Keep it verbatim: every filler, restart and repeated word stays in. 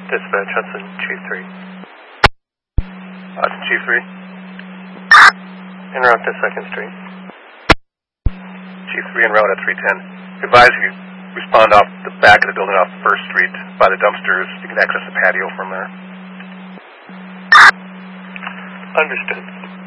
Dispatch, Hudson, Chief three. Hudson, Chief three. En route to second Street. Chief three en route at three ten. Advise you respond off the back of the building off first Street by the dumpsters. You can access the patio from there. Understood.